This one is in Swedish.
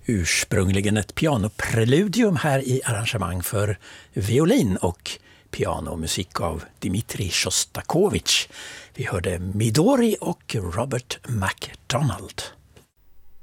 Ursprungligen ett pianopreludium här i arrangemang för violin och pianomusik av Dmitrij Sjostakovitj. Vi hörde Midori och Robert MacDonald.